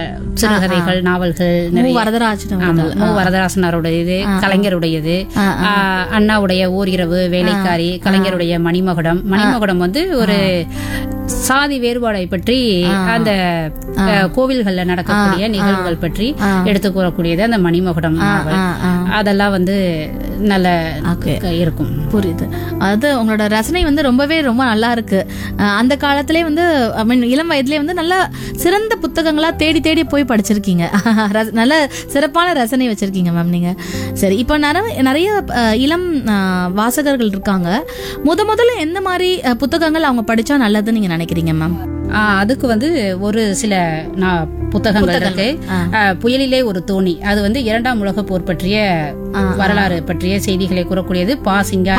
சிறுகதைகள், நாவல்கள் நிறைய. வரதராசனாருடையது, கலைஞருடையது, அண்ணாவுடைய ஓரிரவு, வேலைக்காரி, கலைஞருடைய மணிமகுடம். மணிமகுடம் வந்து ஒரு சாதி வேறுபாடை பற்றி, அந்த கோவில்கள்ல நடக்கக்கூடிய நிகழ்வுகள் பற்றி எடுத்து கூறக்கூடியது அந்த மணிமகுடம் நாவல். அதெல்லாம் வந்து நல்ல இருக்கும். புரியுது. அது உங்களோட ரசனை வந்து ரொம்பவே ரொம்ப நல்லா இருக்கு. அந்த காலத்திலே வந்து இளம் வயதிலே வந்து நல்ல சிறந்த புத்தகங்களா தேடி தேடி போய் படிச்சிருக்கீங்க. நல்ல சிறப்பான ரசனை வச்சிருக்கீங்க மேம் நீங்க. சரி, இப்போ நிறைய இளம் வாசகர்கள் இருக்காங்க. முதல்ல எந்த மாதிரி புத்தகங்கள் அவங்க படிச்சா நல்லதுன்னு நீங்க நினைக்கிறீங்க மேம்? அதுக்கு வந்து ஒரு சில புத்தகங்கள் இருக்கு. புயலிலே ஒரு தோணி, அது வந்து 2ஆம் உலக போர் பற்றிய வரலாறு பற்றிய செய்திகளை கூறக்கூடியது. பா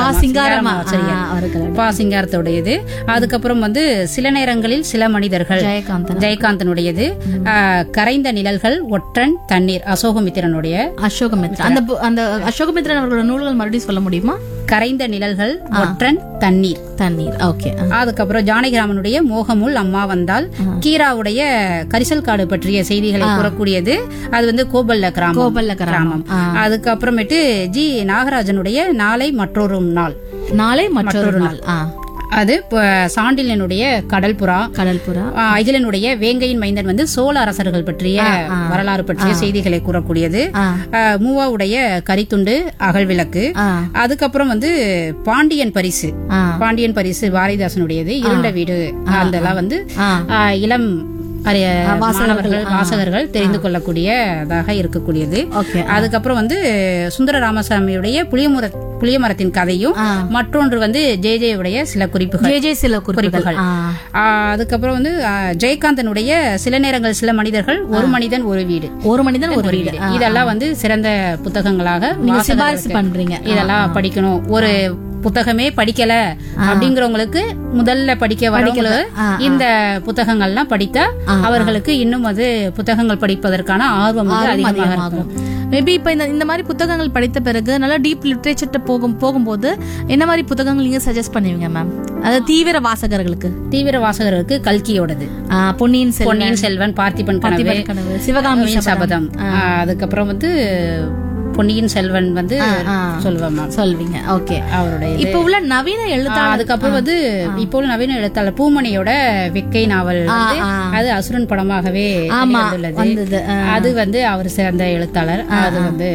சிங்காரத்துடையது. அதுக்கப்புறம் வந்து சில நேரங்களில் சில மனிதர்கள், ஜெயகாந்தனுடையது. கரைந்த நிழல்கள், ஒற்றன், தண்ணீர், அசோகமித்திரனுடைய. அந்த அசோகமித்திரன் அவர்களோட நூல்கள் மறுபடியும் சொல்ல முடியுமா? கரைந்த நிழல்கள், ஒற்றன், தண்ணீர். ஓகே. அதுக்கப்புறம் ஜானகிராமனுடைய மோகமுள் அம்மா வந்தால், கீராவுடைய கரிசல் காடு பற்றிய செய்திகளை கூறக்கூடியது. அது வந்து கோபல்ல கிராமம். அதுக்கப்புறமேட்டு ஜி நாகராஜனுடைய நாளை மற்றொரு நாள். அது சாண்டிலனுடைய கடல்புறா. அகிலனுடைய வேங்கையின் மைந்தன் வந்து சோழ அரசர்கள் பற்றிய வரலாறு பற்றிய செய்திகளை கூறக்கூடியது. மூவாவுடைய கரித்துண்டு, அகல்விளக்கு. அதுக்கப்புறம் வந்து பாண்டியன் பரிசு பாரதிதாசனுடையது. இருண்ட வீடு. அதெல்லாம் வந்து இளம் வாசகர்கள் தெரிந்து கொள்ளக்கூடியதாக இருக்கக்கூடியது. அதுக்கப்புறம் வந்து சுந்தர ராமசாமியுடைய புளியமரத்தின் கதையும், மற்றொன்று வந்து ஜே உடைய சில குறிப்புகள். அதுக்கப்புறம் வந்து ஜெயகாந்தனுடைய சில நேரங்கள் சில மனிதர்கள், ஒரு மனிதன் ஒரு வீடு. இதெல்லாம் வந்து சிறந்த புத்தகங்களாக சிபாரிசு பண்றீங்க. இதெல்லாம் படிக்கணும். ஒரு புத்தகமே படிக்கல அப்படிங்கிறவங்களுக்கு, முதல்ல படிக்க வரவங்களுக்கு இந்த புத்தகங்கள்லாம் படித்தா அவர்களுக்கு இன்னும் அது புத்தகங்கள் படிப்பதற்கான ஆர்வம் வந்து அதிகமாக இருக்கும். மேபி இப்ப இந்த மாதிரி புத்தகங்கள் படித்த பிறகு நல்லா டீப் லிட்ரேச்சர் போகும்போது என்ன மாதிரி புத்தகங்கள் நீங்க சஜஸ்ட் பண்ணுவீங்க மேம்? அதாவது தீவிர வாசகர்களுக்கு கல்கியோடது, பொன்னியின் செல்வன், பார்த்திபன் கனவு, சிவகாமி சபதம். அதுக்கப்புறம் வந்து பொன்னியின் செல்வன் வந்து சொல்வீங்க. ஓகே. அவருடைய இப்ப உள்ள நவீன எழுத்தாளர். அதுக்கப்புறம் வந்து இப்போ உள்ள நவீன எழுத்தாளர் பூமணியோட வெக்கை நாவல், அது அசுரன் படமாகவே வந்தது. அது வந்து அவர் சிறந்த எழுத்தாளர். அது வந்து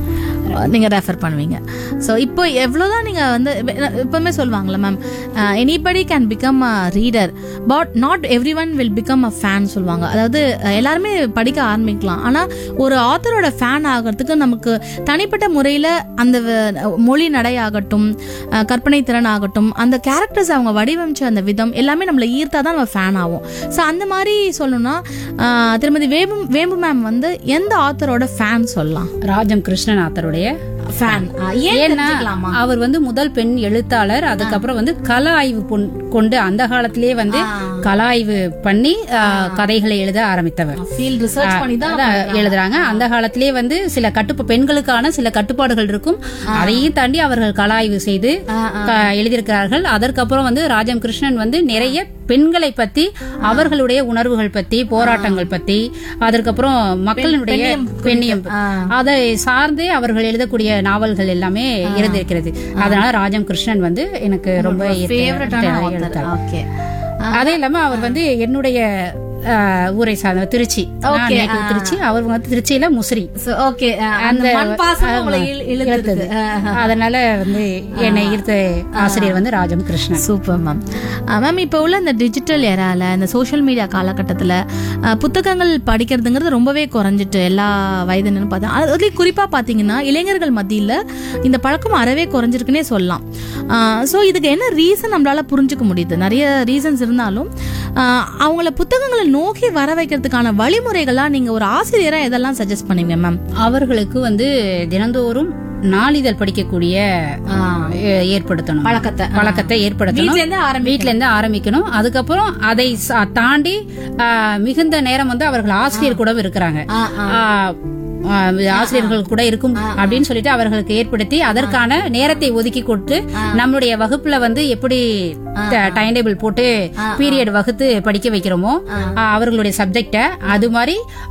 நீங்க ரெஃபர் பண்ணுவீங்க. ஸோ இப்போ எவ்வளோதான் நீங்க வந்து எப்பவுமே சொல்லுவாங்களே ma'am, anybody can become a reader but not every one will become a fan சொல்லுவாங்க. அதாவது எல்லாருமே படிக்க ஆரம்பிக்கலாம், ஆனா ஒரு ஆத்தரோட ஃபேன் ஆகிறதுக்கு நமக்கு தனிப்பட்ட முறையில் அந்த மொழி நடை ஆகட்டும், கற்பனை திறன் ஆகட்டும், அந்த கேரக்டர்ஸ் அவங்க வடிவமைச்ச அந்த விதம் எல்லாமே நம்மளை ஈர்த்தா தான் நம்ம ஃபேன் ஆகும். ஸோ அந்த மாதிரி சொல்லணும்னா திருமதி வேம்பு மேம் வந்து எந்த ஆத்தரோட ஃபேன் சொல்லலாம்? ராஜம் கிருஷ்ணன் ஆத்தருடைய ஃபேன். அவர் வந்து முதல் பெண் எழுத்தாளர். அதுக்கப்புறம் வந்து கள ஆய்வு கொண்டு அந்த காலத்திலேயே வந்து கள ஆய்வு பண்ணி கதைகளை எழுத ஆரம்பித்தவர். எழுதுறாங்க. அந்த காலத்திலேயே வந்து சில பெண்களுக்கான சில கட்டுப்பாடுகள் இருக்கும், அதையும் தாண்டி அவர்கள் கள ஆய்வு செய்து எழுதியிருக்கிறார்கள். அதற்கப்புறம் வந்து ராஜம் கிருஷ்ணன் வந்து நிறைய பெண்களை பத்தி, அவர்களுடைய உணர்வுகள் பத்தி, போராட்டங்கள் பத்தி, அதற்கப்புறம் மக்களுடைய பெண்ணியம் அதை சார்ந்து அவர்கள் எழுதக்கூடிய நாவல்கள் எல்லாமே இருந்திருக்கிறது. அதனால ராஜம் கிருஷ்ணன் வந்து எனக்கு ரொம்ப அதே இல்லாம அவர் வந்து என்னுடைய ஊரை சார்ந்த திருச்சி. அவர் வந்து திருச்சியில முசிறி. அதனால வந்து என்னை ஈர்த்த ஆசிரியர் வந்து Rajam Krishnan. Super ma'am. Ma'am, இப்போ உள்ள இந்த டிஜிட்டல் ஏரால, இந்த சோஷியல் மீடியா காலகட்டத்தில் புத்தகங்கள் படிக்கிறதுங்கிறது ரொம்பவே குறைஞ்சிட்டு எல்லா வயதினரும் பார்த்தா. அதுலேயும் குறிப்பாக பார்த்தீங்கன்னா இளைஞர்கள் மத்தியில் இந்த பழக்கம் அறவே குறைஞ்சிருக்குன்னே சொல்லலாம். ஸோ இதுக்கு என்ன ரீசன் நம்மளால புரிஞ்சுக்க முடியுது. நிறைய ரீசன்ஸ் இருந்தாலும் அவங்கள புத்தகங்களை நோக்கி வர வைக்கிறதுக்கான வழிமுறைகளா நீங்க ஒரு ஆசிரியரா எதெல்லாம் சஜஸ்ட் பண்ணுவீங்க மேம்? அவர்களுக்கு வந்து தினந்தோறும் நாளிதழ் படிக்கக்கூடிய பழக்கத்தை ஏற்படுத்தணும். வீட்ல இருந்து ஆரம்பிக்கணும். அதுக்கப்புறம் அதை தாண்டி மிகுந்த நேரம் வந்து அவர்கள் ஆசிரியர் கூட இருக்கிறாங்க, ஆசிரியர்கள் கூட இருக்கும் அப்படின்னு சொல்லிட்டு அவர்களுக்கு ஏற்படுத்தி அதற்கான நேரத்தை ஒதுக்கி கொடுத்து நம்மளுடைய வகுப்புல வந்து எப்படி டைம் டேபிள் போட்டு பீரியட் வகுத்து படிக்க வைக்கிறோமோ அவர்களுடைய சப்ஜெக்ட, அது மாதிரி